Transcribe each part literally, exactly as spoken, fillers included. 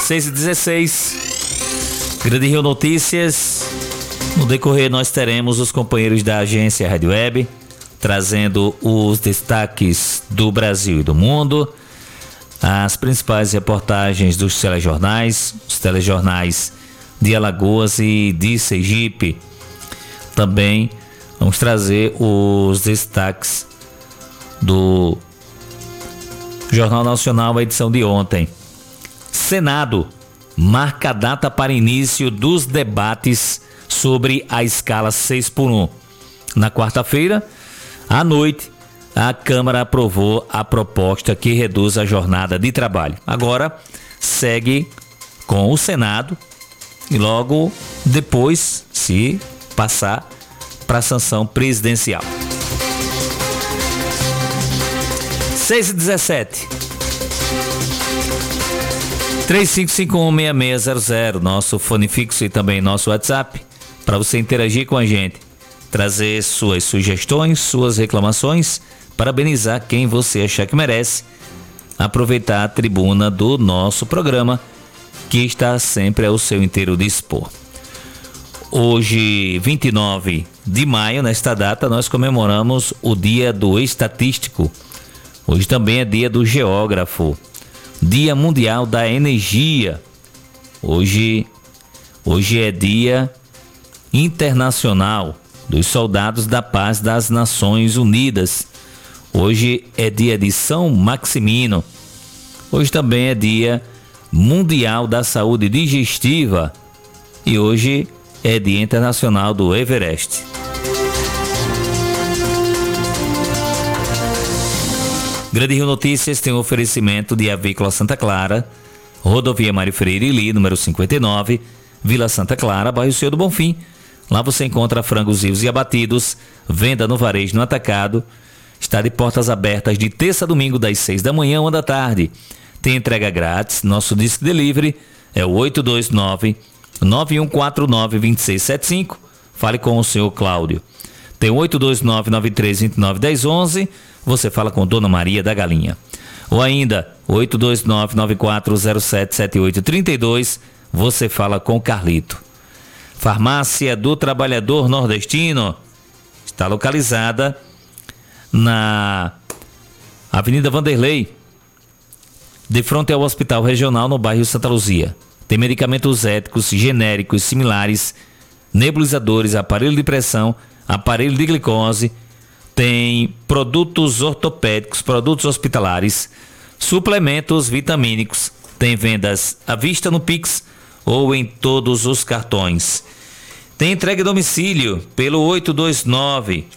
seis e dezesseis. Grande Rio Notícias. No decorrer nós teremos os companheiros da agência Rádio Web trazendo os destaques do Brasil e do mundo, as principais reportagens dos telejornais, os telejornais de Alagoas e de Sergipe. Também vamos trazer os destaques do Jornal Nacional, a edição de ontem. Senado marca a data para início dos debates sobre a escala seis por um. Na quarta-feira, à noite, a Câmara aprovou a proposta que reduz a jornada de trabalho. Agora, segue com o Senado e logo depois, se passar, para a sanção presidencial. seis e dezessete. três cinco cinco um, seis seis zero zero, nosso fone fixo e também nosso WhatsApp, para você interagir com a gente, trazer suas sugestões, suas reclamações, parabenizar quem você achar que merece, aproveitar a tribuna do nosso programa, que está sempre ao seu inteiro dispor. Hoje, vinte e nove de maio, nesta data, nós comemoramos o Dia do Estatístico. Hoje também é Dia do Geógrafo, Dia Mundial da Energia. Hoje, hoje é Dia Internacional dos Soldados da Paz das Nações Unidas. Hoje é Dia de São Maximino. Hoje também é Dia Mundial da Saúde Digestiva. E hoje é Dia Internacional do Everest. Grande Rio Notícias tem um oferecimento de Avícola Santa Clara, Rodovia Mário Freire Ili, número cinquenta e nove, Vila Santa Clara, bairro Senhor do Bonfim. Lá você encontra frangos vivos e abatidos, venda no varejo no atacado. Está de portas abertas de terça a domingo, das seis da manhã a uma da tarde. Tem entrega grátis. Nosso disco delivery é o oito dois nove, nove um quatro nove, dois seis sete cinco. Fale com o senhor Cláudio. Tem oito dois nove, nove três dois nove, um zero um um. Você fala com Dona Maria da Galinha. Ou ainda, oito dois nove, nove quatro zero sete, sete oito três dois. Você fala com Carlito. Farmácia do Trabalhador Nordestino está localizada na Avenida Vanderlei, de frente ao Hospital Regional, no bairro Santa Luzia. Tem medicamentos éticos, genéricos, similares, nebulizadores, aparelho de pressão, aparelho de glicose, tem produtos ortopédicos, produtos hospitalares, suplementos vitamínicos, tem vendas à vista no Pix ou em todos os cartões. Tem entrega a domicílio pelo oito dois nove,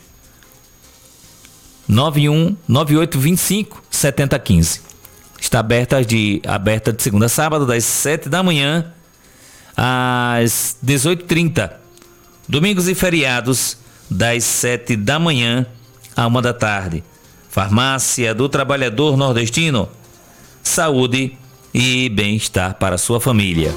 nove um nove oito dois cinco, sete zero um cinco. Está aberta de, aberta de segunda a sábado, das sete da manhã às dezoito e trinta. Domingos e feriados, das sete da manhã à uma da tarde. Farmácia do Trabalhador Nordestino. Saúde e bem-estar para a sua família.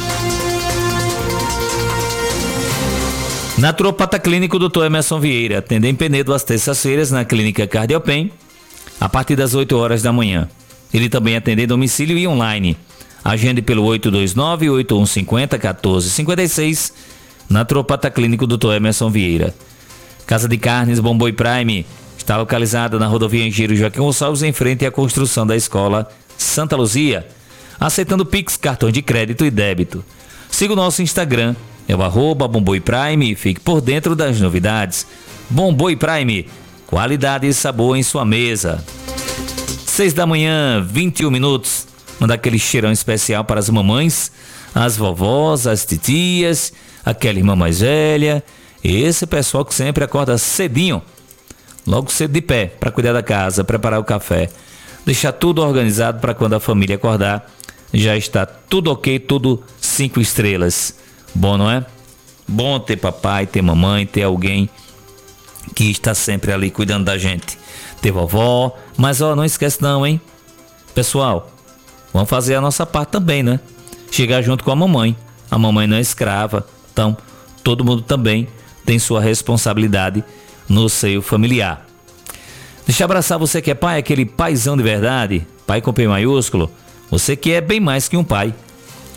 Naturopata Clínico doutor Emerson Vieira, atende em Penedo às terças-feiras na Clínica Cardiopen, a partir das oito horas da manhã. Ele também atende em domicílio e online. Agende pelo oito dois nove, oito um cinco zero, um quatro cinco seis. Naturopata Clínico doutor Emerson Vieira. Casa de Carnes Bom Boi Prime está localizada na rodovia Engenheiro Joaquim Gonçalves, em frente à construção da escola Santa Luzia, aceitando Pix, cartões de crédito e débito. Siga o nosso Instagram, é o arroba Bom Boi Prime, e fique por dentro das novidades. Bom Boi Prime, qualidade e sabor em sua mesa. Seis da manhã, vinte e um minutos. Manda aquele cheirão especial para as mamães, as vovós, as titias, aquela irmã mais velha, esse pessoal que sempre acorda cedinho, logo cedo de pé, para cuidar da casa, preparar o café, deixar tudo organizado para quando a família acordar, já está tudo ok, tudo cinco estrelas. Bom, não é? Bom ter papai, ter mamãe, ter alguém que está sempre ali cuidando da gente. Ter vovó, mas ó, não esquece não, hein? Pessoal, vamos fazer a nossa parte também, né? Chegar junto com a mamãe. A mamãe não é escrava, então todo mundo também tem sua responsabilidade no seio familiar. Deixa eu abraçar você que é pai, aquele paizão de verdade, pai com P maiúsculo, você que é bem mais que um pai.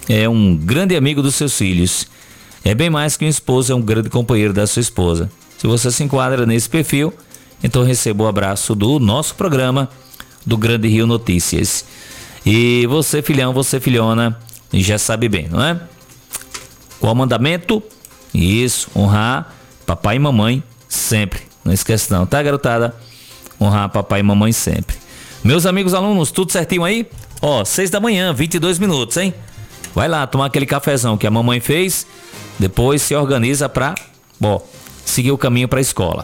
é um grande amigo dos seus filhos. É bem mais que um esposo, é um grande companheiro da sua esposa. Se você se enquadra nesse perfil, então receba o abraço do nosso programa, do Grande Rio Notícias. E você, filhão, você, filhona, já sabe bem, não é? Qual o mandamento? Isso, honrar papai e mamãe sempre. Não esquece não, tá, garotada? Honrar papai e mamãe sempre. Meus amigos alunos, tudo certinho aí? Ó, seis da manhã, vinte e dois minutos, hein? Vai lá tomar aquele cafezão que a mamãe fez, depois se organiza pra, ó, seguir o caminho pra escola.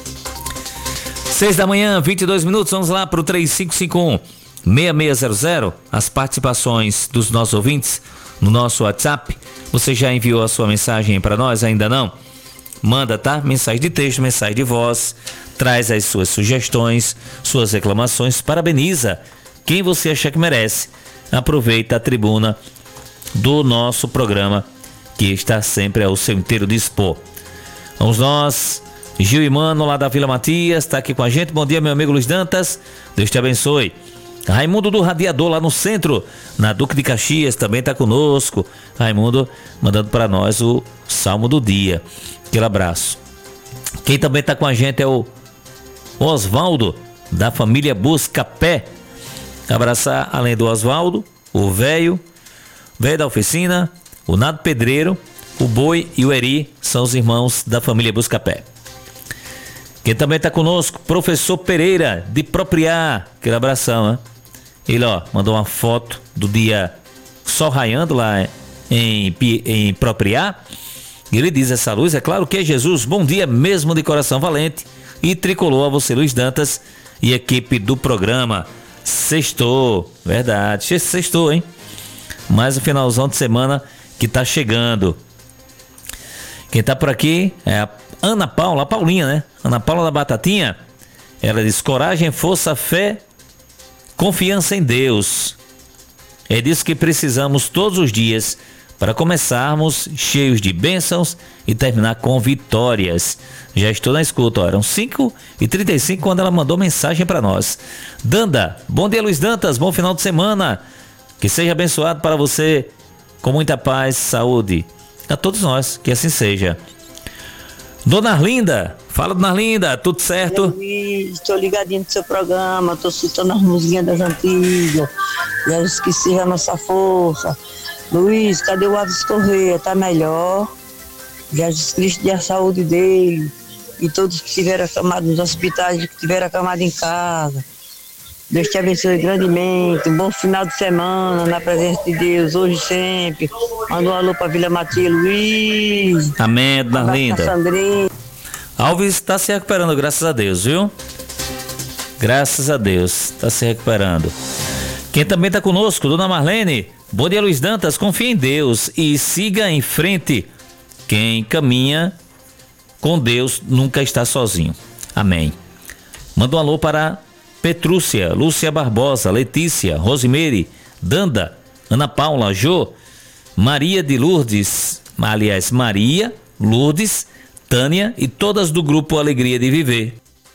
seis da manhã, vinte e dois minutos, vamos lá pro três cinco cinco um, seis seis zero zero, as participações dos nossos ouvintes no nosso WhatsApp. Você já enviou a sua mensagem para nós? Ainda não? Manda, tá? Mensagem de texto, mensagem de voz, traz as suas sugestões, suas reclamações, parabeniza quem você acha que merece. Aproveita a tribuna do nosso programa, que está sempre ao seu inteiro dispor. Vamos nós, Gil e Mano lá da Vila Matias, está aqui com a gente. Bom dia, meu amigo Luiz Dantas, Deus te abençoe. Raimundo do Radiador lá no centro, na Duque de Caxias, também está conosco. Raimundo mandando para nós o salmo do dia. Aquele abraço. Quem também está com a gente é o Osvaldo, da família Buscapé. Abraçar, além do Osvaldo, o velho, velho da oficina, o Nado Pedreiro, o Boi e o Eri, são os irmãos da família Buscapé. Quem também está conosco, professor Pereira, de Propriá. Aquele abração, né? Ele, ó, mandou uma foto do dia sol raiando lá em, em Propriá. E ele diz: essa luz, é claro que é Jesus. Bom dia mesmo, de coração valente. E tricolor a você, Luiz Dantas, e equipe do programa. Sextou, verdade, sextou, hein? Mais um finalzão de semana que tá chegando. Quem tá por aqui é a Ana Paula, a Paulinha, né? Ana Paula da Batatinha. Ela diz: coragem, força, fé, confiança em Deus. É disso que precisamos todos os dias para começarmos cheios de bênçãos e terminar com vitórias. Já estou na escuta, ó. Eram cinco e trinta e cinco quando ela mandou mensagem para nós. Danda, bom dia, Luiz Dantas, bom final de semana. Que seja abençoado para você, com muita paz, saúde. A todos nós, que assim seja. Dona Arlinda, fala, Dona Arlinda, tudo certo? Estou ligadinho no seu programa, estou escutando as musiquinhas das antigas. Jesus que seja a nossa força. Luiz, cadê o Aves Correia? Tá melhor? Jesus Cristo dê a saúde dele. E todos que tiveram acamado nos hospitais, que tiveram acamado em casa. Deus te abençoe grandemente. Um bom final de semana na presença de Deus, hoje e sempre. Manda um alô para Vila Matias, Luiz. Amém, Dona Linda. Alves está se recuperando, graças a Deus, viu? Graças a Deus, está se recuperando. Quem também está conosco, Dona Marlene. Bom dia, Luiz Dantas. Confia em Deus e siga em frente. Quem caminha com Deus nunca está sozinho. Amém. Manda um alô para Petrúcia, Lúcia Barbosa, Letícia, Rosimeire, Danda, Ana Paula, Jô, Maria de Lourdes, aliás, Maria, Lourdes, Tânia e todas do grupo Alegria de Viver.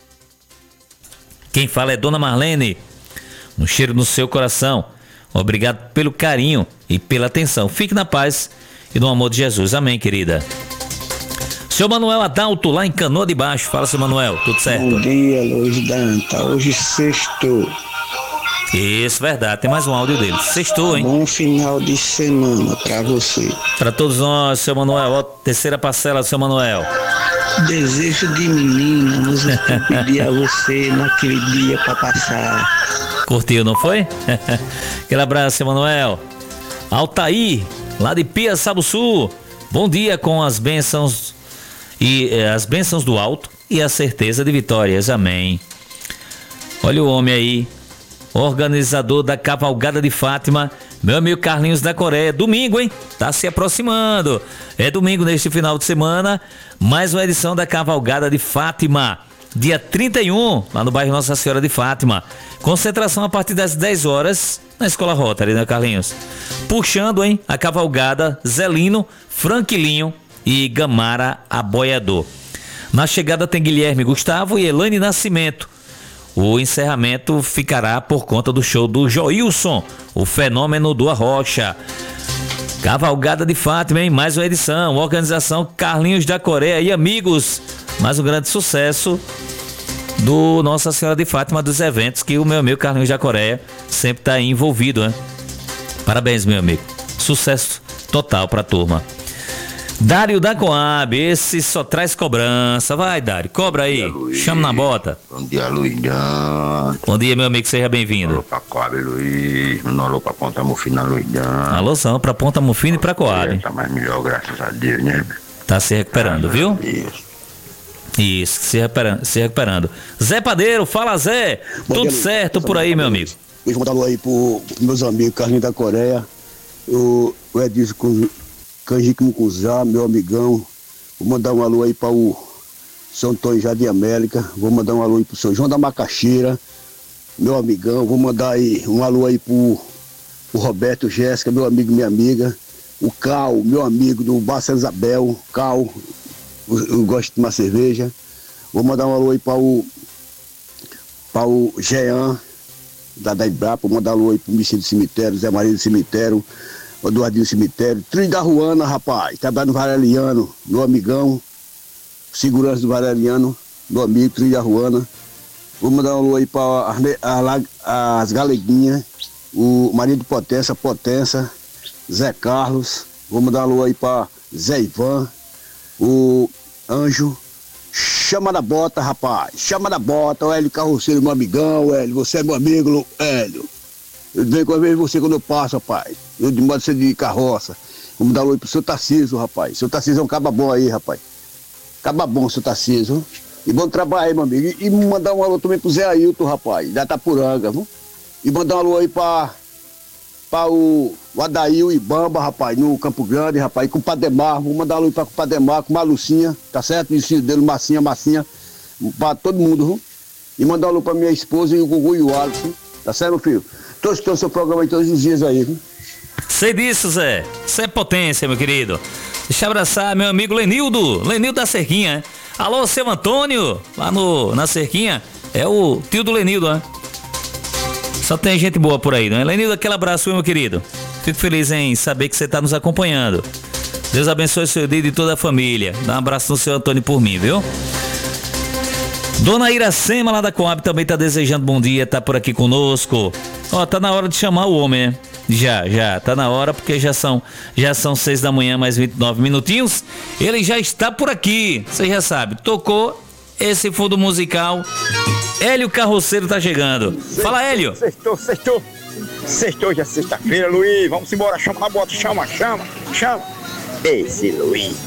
Quem fala é Dona Marlene. Um cheiro no seu coração. Obrigado pelo carinho e pela atenção. Fique na paz e no amor de Jesus. Amém, querida. Seu Manuel Adalto, lá em Canoa de Baixo. Fala, seu Manuel, tudo certo? Bom dia, Luiz Dantas. Hoje sextou. Isso, verdade. Tem mais um áudio dele. Sextou, hein? Bom final de semana pra você. Pra todos nós, seu Manuel. Ó, terceira parcela, seu Manuel. Desejo de menina, música que eu pedi a você naquele dia pra passar. Curtiu, não foi? Aquele abraço, seu Manuel. Altair, lá de Pia Sabuçu. Bom dia com as bênçãos e eh, as bênçãos do alto e a certeza de vitórias. Amém. Olha o homem aí, organizador da Cavalgada de Fátima, meu amigo Carlinhos da Coreia. Domingo, hein? Tá se aproximando. É domingo neste final de semana, mais uma edição da Cavalgada de Fátima. Dia trinta e um, lá no bairro Nossa Senhora de Fátima. Concentração a partir das dez horas na Escola Rotary, né, Carlinhos? Puxando, hein, a cavalgada Zelino, Franquilinho e Gamara Aboiador. Na chegada tem Guilherme Gustavo e Elaine Nascimento. O encerramento ficará por conta do show do Joilson, o fenômeno do Arrocha. Cavalgada de Fátima, hein? Mais uma edição. Organização Carlinhos da Coreia e amigos. Mais um grande sucesso do Nossa Senhora de Fátima dos eventos, que o meu amigo Carlinhos da Coreia sempre está envolvido, né? Parabéns, meu amigo. Sucesso total pra turma. Dário da Coab, esse só traz cobrança. Vai, Dário, cobra aí. Dia, chama na bota. Bom dia, Luizão. Bom dia, meu amigo, seja bem-vindo. Alô pra Coab, Luiz. Alô pra Ponta Mufina, Luizão. Alô, são pra Ponta Mufina e pra Coab. Tá mais melhor, graças a Deus, né? Tá se recuperando, viu? Isso. Isso, se recuperando, se recuperando. Zé Padeiro, fala Zé. Bom Tudo dia, certo por aí, meu amigo? Deixa eu mandar um alô aí pros meus amigos, Carlinhos da Coreia, o, o Edilson Canjique Mucuzá, meu amigão. Vou mandar um alô aí para o São Antônio Jardim América. Vou mandar um alô aí pro São João da Macaxeira, meu amigão. Vou mandar aí um alô aí pro, pro Roberto Jéssica, meu amigo e minha amiga. O Cal, meu amigo do Bar Santa Isabel, Cal, eu, eu gosto de tomar cerveja. Vou mandar um alô aí para o, para o Jean, da da Ibrapa. Vou mandar um alô aí pro Michel do Cemitério, Zé Maria do Cemitério, o Eduardinho do Cemitério, Trilho da Ruana, rapaz, trabalha no Vareliano, meu amigão, segurança do Vareliano, meu amigo, Trilho da Ruana. Vou mandar um alô aí para as Galeguinhas, o marido de Potência, Potência, Zé Carlos. Vou mandar um alô aí para Zé Ivan, o Anjo. Chama na bota, rapaz, chama na bota, o Hélio Carroceiro, meu amigão, Hélio, você é meu amigo, Hélio. Eu venho com a vez você quando eu passo, rapaz. Eu de modo de ser de carroça. Vamos dar um oi pro seu Tarcísio, rapaz. Seu Tarcísio é um caba bom aí, rapaz. Caba bom, seu Tarcísio. E bom trabalho aí, meu amigo. E, e mandar um alô também pro Zé Ailton, rapaz, da Itapuranga, viu? E mandar um alô aí pra, pra o, o Adail e Bamba, rapaz, no Campo Grande, rapaz. E com o Pademar. Vou mandar um alô aí pra o Pademar, com Malucinha, tá certo? E o filho dele, Massinha, Massinha. Pra todo mundo, viu? E mandar um alô pra minha esposa e o Gugu e o Alisson. Tá certo, meu filho? Tô escutando seu programa aí todos os dias aí, viu? Sei disso, Zé. Você é potência, meu querido. Deixa eu abraçar meu amigo Lenildo. Lenildo da Cerquinha. Alô, seu Antônio, lá no, na Cerquinha. É o tio do Lenildo, né? Só tem gente boa por aí, não é? Lenildo, aquele abraço, meu querido. Fico feliz em saber que você tá nos acompanhando. Deus abençoe o seu dia e toda a família. Dá um abraço no seu Antônio por mim, viu? Dona Iracema lá da Coab também tá desejando bom dia, tá por aqui conosco. Ó, tá na hora de chamar o homem, né? Já, já, tá na hora, porque já são já são seis da manhã, mais vinte e nove minutinhos. Ele já está por aqui, você já sabe. Tocou esse fundo musical. Hélio Carroceiro tá chegando. Sextou, Fala, Hélio. Sextou, sextou. Sextou, já é sexta-feira, Luiz. Vamos embora, chama na bota, chama, chama, chama. Esse Luiz,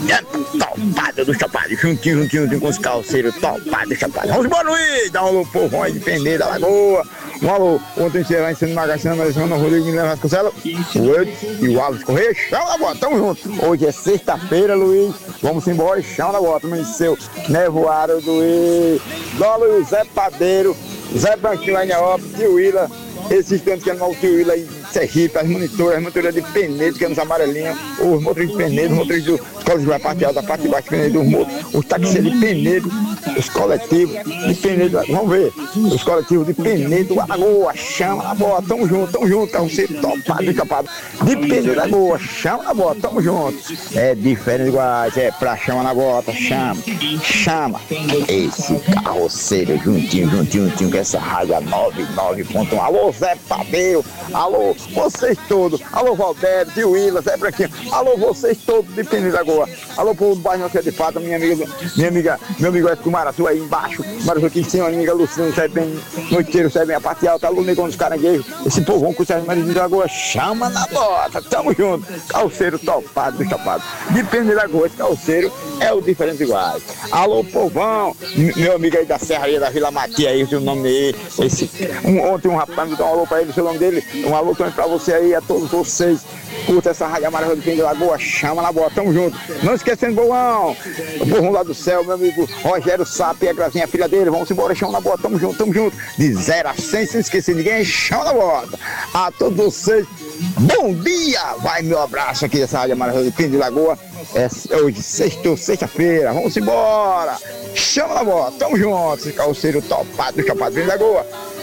topado do Chapado, juntinho, juntinho, juntinho com os calceiros, topado do Chapado. Vamos embora, Luiz. Dá um alô, povão aí de Peneira, da Lagoa. Um alô, ontem você lá ensinando Magacena, mas o Rodrigo me leva as costelas, o Eudes e o Alves Correia, chão na bota, tamo junto. Hoje é sexta-feira, Luiz, vamos embora, chão na bota, amanheceu, Nevoário do E, Dolo Zé Padeiro, Zé Branquinho lá em Neópolis, Tio Willa, esses tantos que é no Tio Willa aí, Sergipe, as monitoras, as monitoras de Penedo, que é nos amarelinhos, os motores de Penedo, os motores do escola de vai, parte alta, parte de baixo de Penedo, os motores, os taxistas de Penedo, os coletivos de Penedo, vamos ver, os coletivos de Penedo, Lagoa, chama na bola, tamo junto, tamo junto, carroceiro topado, escapado, de Penedo, Lagoa, chama na bola, tamo junto. É diferente iguais, é pra chama na bota, chama, chama. Esse carroceiro juntinho, juntinho, juntinho, com essa rádio noventa e nove ponto um. Alô, Zé Padeiro, alô, vocês todos, alô, Valdério, Tio Willa, Zé Branquinho, alô, vocês todos de Penedo, Lagoa, alô, povo do bairro Nossa de Fata, minha amiga, minha amiga, meu amigo Edson Maratu aí embaixo, Maratu aqui em cima, minha amiga Luciano, sai bem, noiteiro, sai bem, a parte alta, alô, negão dos caranguejos, esse povão com o Sérgio Maria de Lagoa, chama na bota, tamo junto, calceiro topado, chapado, de Penedo, Lagoa, esse calceiro é o diferente iguais. Alô, povão, meu amigo aí da Serraria da Vila Matia aí, o nome dele, esse, um, ontem um rapaz me deu um alô pra ele, o seu nome dele, um alô também pra você aí, a todos vocês, curta essa rádio amarela do Penedo, Lagoa, chama na bota, tamo junto, não esquecendo, povão, o povão lá do céu, meu amigo Rogério Sapo e a Grazinha, a filha dele, vamos embora, chama na bota, tamo junto, tamo junto, de zero a cem, sem esquecer ninguém, chama na bota, a todos vocês, bom dia, vai meu abraço aqui dessa rádio amarela do Penedo, Lagoa, é hoje, sexta, sexta-feira, vamos embora, chama na bota, tamo junto, esse calceiro topado do Chapado Penedo, Lagoa,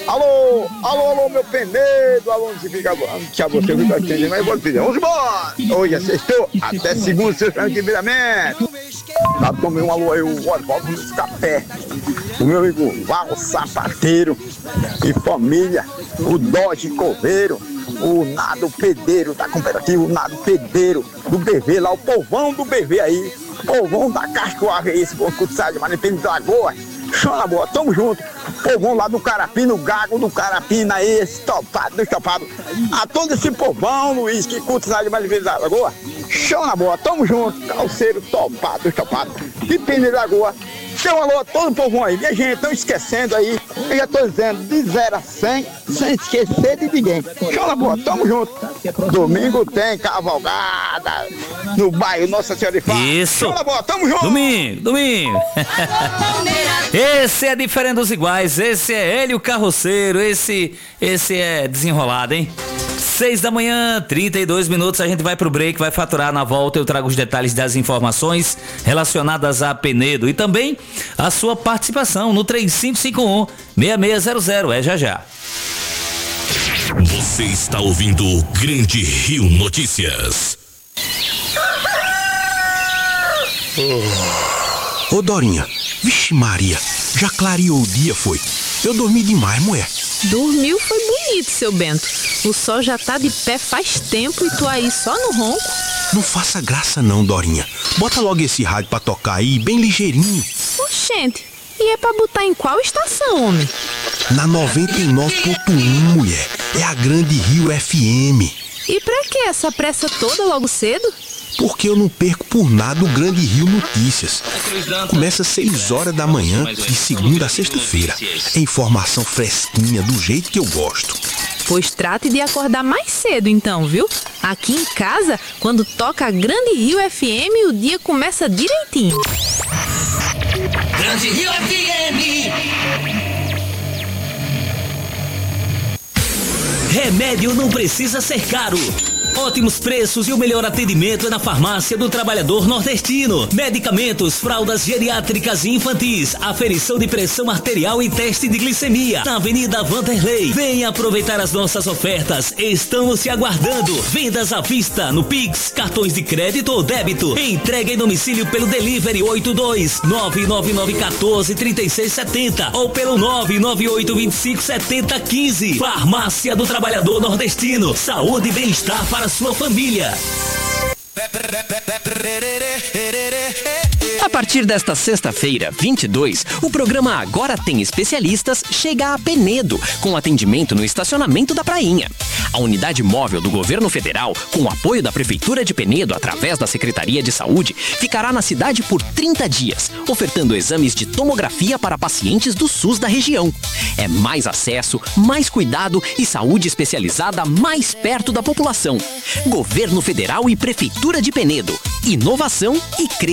Alô, alô, alô, meu Penedo, alô, onde fica, que a você fica atendendo, mas vou dizer, vamos embora! Hoje é sextou, até segunda, seu chão de viramento. Já tomei um alô aí, o Oswaldo nos café, o meu amigo Val Sapateiro e família, o Dodge Coveiro, o Nado Pedreiro da cooperativa, o Nado Pedreiro do B V lá, o povão do B V aí, povão da Cascoava aí, esse povo que sai de Maripim de Lagoa. Show na boa, tamo junto. Povão lá do Carapina, o Gago do Carapina, esse topado, do topado. A todo esse povão, Luiz, que curte cidade de Maripim da Lagoa. Show na boa, tamo junto. Calceiro topado, topado. Pepino da Lagoa. Dê um alô a todo o povão aí. Minha gente, não esquecendo aí. Eu já tô dizendo, de zero a cem, sem esquecer de ninguém. Show na boa, tamo junto. Domingo tem cavalgada no bairro Nossa Senhora de Fá. Isso. Show na boa, tamo junto. Domingo, domingo. Esse é diferente dos iguais. Esse é ele, o carroceiro. Esse, esse é desenrolado, hein? Seis da manhã, trinta e dois minutos, a gente vai pro break, vai faturar. Na volta eu trago os detalhes das informações relacionadas a Penedo e também a sua participação no três cinco cinco um, seis seis zero zero, é já já. Você está ouvindo o Grande Rio Notícias. Ô Dorinha, vixe Maria, já clareou o dia, foi? Eu dormi demais, mulher. Dormiu foi bonito, seu Bento. O sol já tá de pé faz tempo e tu aí só no ronco. Não faça graça não, Dorinha. Bota logo esse rádio pra tocar aí, bem ligeirinho. Oxente, e é pra botar em qual estação, homem? Na noventa e nove ponto um, mulher. É a Grande Rio F M. E pra que essa pressa toda logo cedo? Porque eu não perco por nada o Grande Rio Notícias. Começa às seis horas da manhã, de segunda a sexta-feira. É informação fresquinha, do jeito que eu gosto. Pois trate de acordar mais cedo então, viu? Aqui em casa, quando toca a Grande Rio F M, o dia começa direitinho. Grande Rio F M. Remédio não precisa ser caro. Ótimos preços e o melhor atendimento é na Farmácia do Trabalhador Nordestino. Medicamentos, fraldas geriátricas e infantis, aferição de pressão arterial e teste de glicemia. Na Avenida Vanderlei. Venha aproveitar as nossas ofertas. Estamos te aguardando. Vendas à vista no Pix, cartões de crédito ou débito. Entrega em domicílio pelo Delivery oito dois nove nove nove um quatro três seis sete zero ou pelo nove nove oito dois cinco sete zero um cinco. Farmácia do Trabalhador Nordestino. Saúde e bem-estar para sua família. A partir desta sexta-feira, vinte e dois, o programa Agora Tem Especialistas chega a Penedo, com atendimento no estacionamento da Prainha. A unidade móvel do governo federal, com o apoio da Prefeitura de Penedo através da Secretaria de Saúde, ficará na cidade por trinta dias, ofertando exames de tomografia para pacientes do SUS da região. É mais acesso, mais cuidado e saúde especializada mais perto da população. Governo Federal e Prefeitura de Penedo. Inovação e crescimento.